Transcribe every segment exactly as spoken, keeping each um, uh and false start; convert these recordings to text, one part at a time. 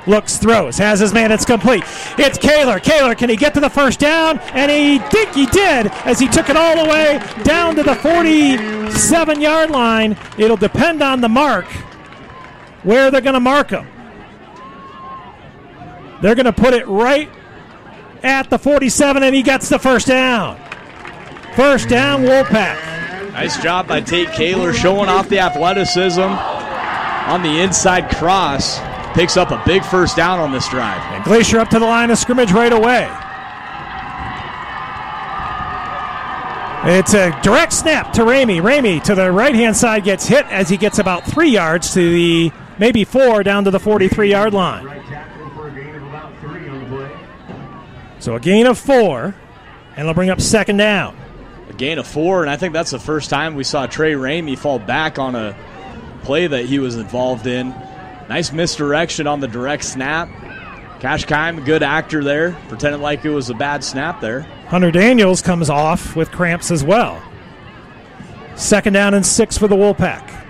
Looks, throws, has his man, it's complete. It's Kaler. Kaler, can he get to the first down? And he think he did as he took it all the way down to the forty-seven-yard line. It'll depend on the mark where they're going to mark him. They're going to put it right at the forty-seven, and he gets the first down. First down, Wolfpack. Nice job by Tate Kaler showing off the athleticism on the inside cross. Picks up a big first down on this drive. And Glacier up to the line of scrimmage right away. It's a direct snap to Ramey. Ramey to the right-hand side gets hit as he gets about three yards to the, maybe four, down to the forty-three-yard line. So a gain of four, and it'll bring up second down. A gain of four, and I think that's the first time we saw Trey Ramey fall back on a play that he was involved in. Nice misdirection on the direct snap. Cash Kime, a good actor there, pretending like it was a bad snap there. Hunter Daniels comes off with cramps as well. Second down and six for the Wolfpack.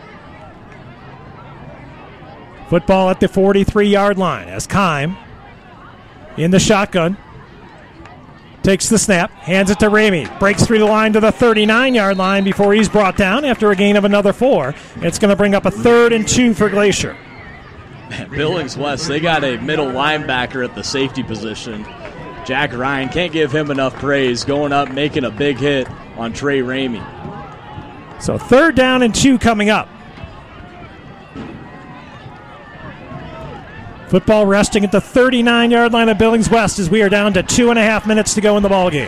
Football at the forty-three-yard line as Kime in the shotgun. Takes the snap, hands it to Ramey. Breaks through the line to the thirty-nine-yard line before he's brought down after a gain of another four. It's going to bring up a third and two for Glacier. Billings West, they got a middle linebacker at the safety position. Jack Ryan, can't give him enough praise, going up, making a big hit on Trey Ramey. So third down and two coming up. Football resting at the thirty-nine-yard line of Billings West as we are down to two and a half minutes to go in the ballgame.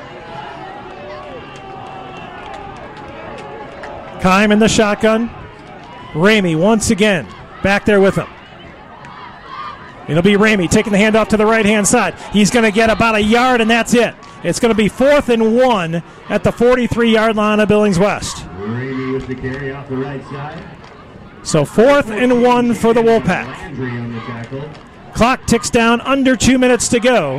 Kime in the shotgun. Ramey once again back there with him. It'll be Ramey taking the handoff to the right-hand side. He's going to get about a yard, and that's it. It's going to be fourth and one at the forty-three-yard line of Billings West. Ramey with the carry off the right side. So fourth and one for the Wolfpack. Clock ticks down, under two minutes to go.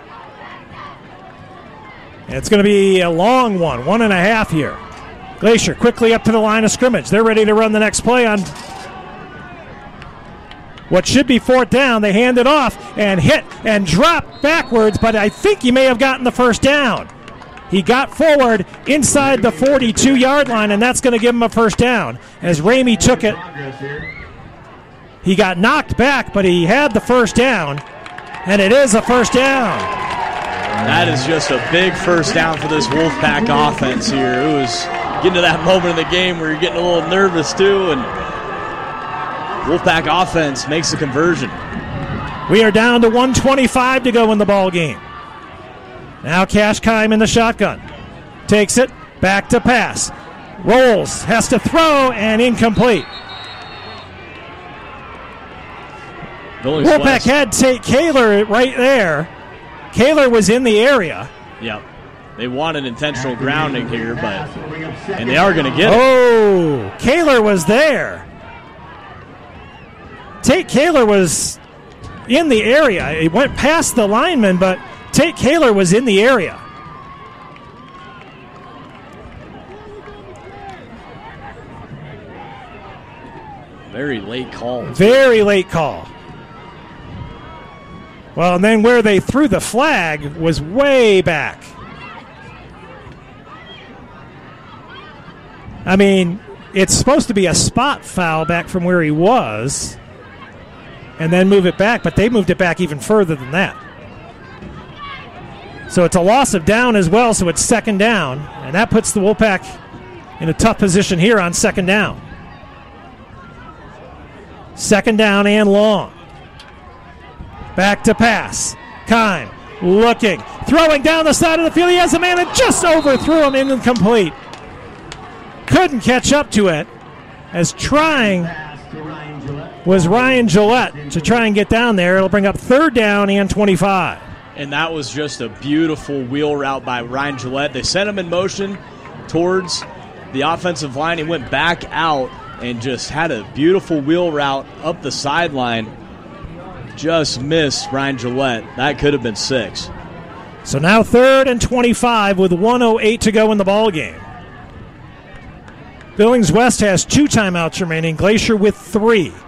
It's going to be a long one, one and a half here. Glacier quickly up to the line of scrimmage. They're ready to run the next play on what should be fourth down. They hand it off and hit and drop backwards, but I think he may have gotten the first down. He got forward inside the forty-two-yard line, and that's going to give him a first down. As Ramey took it, he got knocked back, but he had the first down, and it is a first down. That is just a big first down for this Wolfpack offense here. It was getting to that moment in the game where you're getting a little nervous too, and Wolfpack offense makes the conversion. We are down to one twenty-five to go in the ball game. Now Cash Kime in the shotgun. Takes it, back to pass. Rolls, has to throw, and incomplete. Wolfpack had Tate Kaler right there. Kaler was in the area. Yep. They wanted intentional grounding here, but and they are going to get it. Oh, Kaler was there. Tate Kaler was in the area. He went past the lineman, but Tate Kaler was in the area. Very late call. Very late call. Well, and then where they threw the flag was way back. I mean, it's supposed to be a spot foul back from where he was and then move it back, but they moved it back even further than that. So it's a loss of down as well, so it's second down, and that puts the Wolfpack in a tough position here on second down. Second down and long. Back to pass. Kime looking, throwing down the side of the field. He has a man that just overthrew him, incomplete. Couldn't catch up to it, as trying was Ryan Gillette to try and get down there. It'll bring up third down and twenty-five. And that was just a beautiful wheel route by Ryan Gillette. They sent him in motion towards the offensive line. He went back out and just had a beautiful wheel route up the sideline. Just missed Ryan Gillette. That could have been six. So now third and twenty-five with one oh eight to go in the ball game. Billings West has two timeouts remaining. Glacier with three.